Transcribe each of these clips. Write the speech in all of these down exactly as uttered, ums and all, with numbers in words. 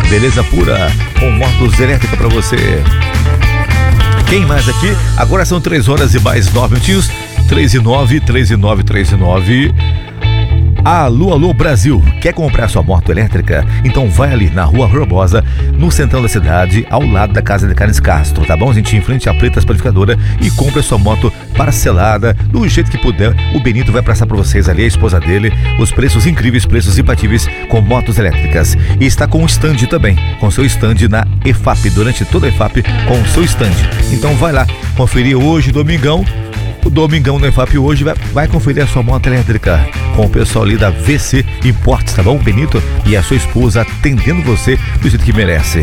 beleza pura, com motos elétricas pra você. Quem mais aqui? Agora são três horas e mais nove minutinhos. três e nove, três e nove, três e nove. Alô, alô Brasil, quer comprar sua moto elétrica? Então vai ali na Rua Barbosa, no centrão da cidade, ao lado da Casa de Carnes Castro, tá bom, gente? Em frente à Pretas Panificadora, e compra sua moto parcelada, do jeito que puder. O Benito vai passar para vocês ali, a esposa dele, os preços incríveis, preços imbatíveis com motos elétricas. E está com um stand também, com seu stand na E F A P, durante toda a E F A P, com o seu stand. Então vai lá, conferir hoje, domingão. O Domingão no E F A P hoje vai, vai conferir a sua moto elétrica com o pessoal ali da V C Importes, tá bom? Benito e a sua esposa atendendo você do jeito que merece.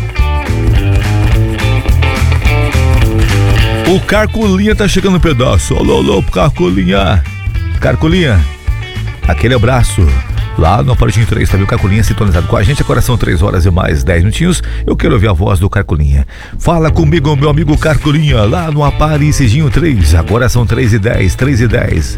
O Carcolinha tá chegando no pedaço. Alô, alô, Carcolinha. Carcolinha, aquele abraço. Lá no Aparelho três, tá, viu? Carcolinha sintonizado com a gente. Agora são três horas e mais dez minutinhos. Eu quero ouvir a voz do Carcolinha. Fala comigo, meu amigo Carcolinha, lá no Aparelho três. Agora são três e dez, três e dez.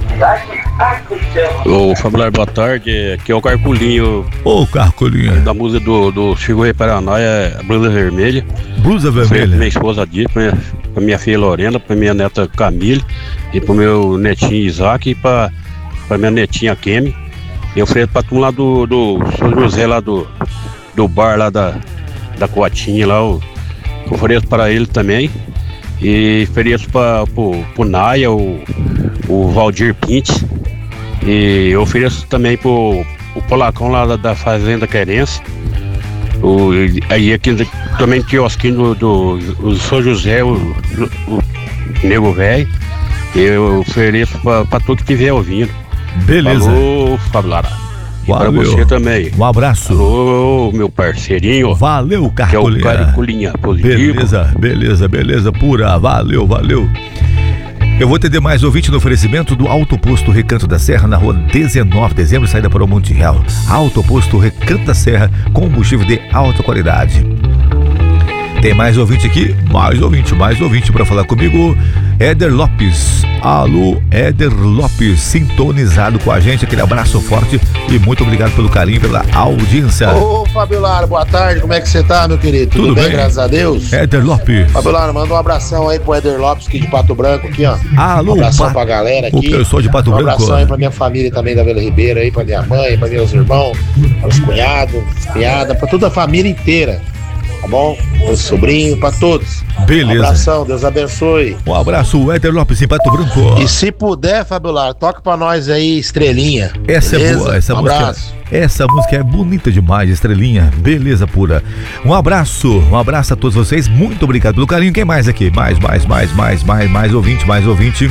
Ô, Fabular, boa tarde. Aqui é o Carcolinho. Ô, Carcolinha. Da música do, do Chico Rei Paraná, é a Blusa Vermelha. Blusa Vermelha. Pra minha esposa Dita, pra minha, pra minha filha Lorena, pra minha neta Camille, e pro meu netinho Isaac, e pra, pra minha netinha Kemi. Eu ofereço pra turma lá do, do São José, lá do, do bar lá da, da Coatinha lá, eu ofereço para ele também. E ofereço para pro, pro Naia, o, o Valdir Pintes. E eu ofereço também pro o Polacão lá da, da Fazenda Querência. O, aí aqui também quiosquinho do, do, do São José, o, o, o Nego Velho. Eu ofereço para todo que estiver ouvindo. Beleza. Alô, Fabulara. E para você também. Um abraço. Alô, meu parceirinho. Valeu, Carcolinha. Que é o Carcolinha positivo. Beleza, beleza, beleza pura. Valeu, valeu. Eu vou atender mais ouvinte no oferecimento do Autoposto Recanto da Serra, na rua dezenove de dezembro, saída para o Monte Real. Autoposto Recanto da Serra, combustível de alta qualidade. Tem mais ouvinte aqui? Mais ouvinte, mais ouvinte para falar comigo. Éder Lopes. Alô, Éder Lopes, sintonizado com a gente. Aquele abraço forte e muito obrigado pelo carinho, pela audiência. Ô, Fabiolara, boa tarde. Como é que você tá, meu querido? Tudo, Tudo bem, bem, graças a Deus? Éder Lopes. Fabiolara, manda um abração aí pro Éder Lopes, aqui de Pato Branco, aqui, ó. Alô, um abração pa... pra galera aqui. Eu sou de Pato um Branco. Um abração aí pra minha família também da Vila Ribeira, aí, pra minha mãe, pra meus irmãos, para os cunhados, cunhada, pra toda a família inteira. Tá bom? Meu sobrinho, pra todos. Beleza. Um abração, Deus abençoe. Um abraço, Éder Lopes em Pato Branco. E se puder, Fabiolar, toca pra nós aí, Estrelinha. Essa beleza? é boa, essa um música. Abraço. Essa música é bonita demais, Estrelinha. Beleza pura. Um abraço, um abraço a todos vocês. Muito obrigado pelo carinho. Quem mais aqui? Mais, mais, mais, mais, mais, mais ouvinte, mais ouvinte.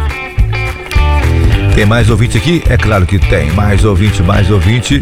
Tem mais ouvinte aqui? É claro que tem. Mais ouvinte, mais ouvinte.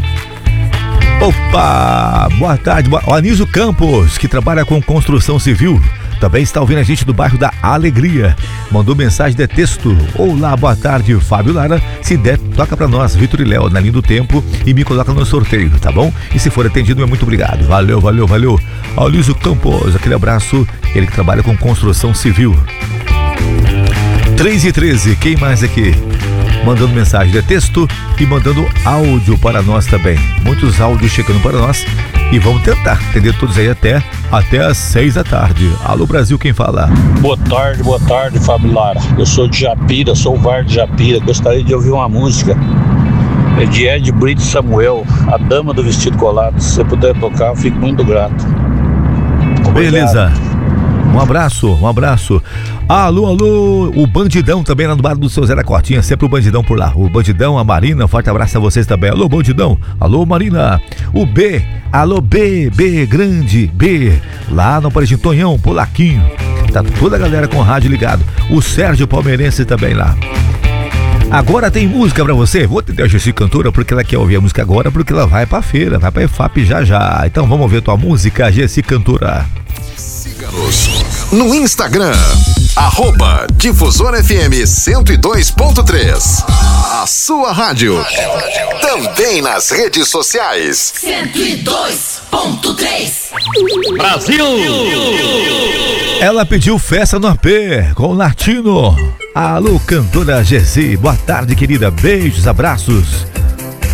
Opa, boa tarde, o Anísio Campos, que trabalha com construção civil, também está ouvindo a gente do bairro da Alegria, mandou mensagem de texto. Olá, boa tarde, Fábio Lara, se der, toca pra nós, Vitor e Léo, na linha do tempo, e me coloca no sorteio, tá bom? E se for atendido, é muito obrigado, valeu, valeu, valeu. Anísio Campos, aquele abraço, ele que trabalha com construção civil. três e treze, quem mais aqui? Mandando mensagem de texto e mandando áudio para nós também. Muitos áudios chegando para nós e vamos tentar atender todos aí até, até às seis da tarde. Alô Brasil, quem fala? Boa tarde, boa tarde, Fábio Lara. Eu sou de Japira, sou o V A R de Japira. Gostaria de ouvir uma música. É de Ed Brito Samuel, A Dama do Vestido Colado. Se você puder tocar, eu fico muito grato. Obrigado. Beleza. Um abraço, um abraço. Alô, alô, o Bandidão também lá no bar do seu Zé da Cortinha, sempre o Bandidão por lá. O Bandidão, a Marina, forte abraço a vocês também. Alô, Bandidão, alô, Marina. O B, alô, B, B, grande, B, lá no Paredim Tonhão, Polaquinho. Tá toda a galera com o rádio ligado. O Sérgio Palmeirense também lá. Agora tem música pra você. Vou atender a Gessi Cantora porque ela quer ouvir a música agora, porque ela vai pra feira, vai pra E F A P já já. Então vamos ouvir tua música, Gessi Cantora. Siga-nos no Instagram, arroba Difusora F M cento e dois ponto três. A sua rádio. Também nas redes sociais. cento e dois ponto três. Brasil! Ela pediu festa no A P com o Latino. Alô, cantora Gessi. Boa tarde, querida. Beijos, abraços.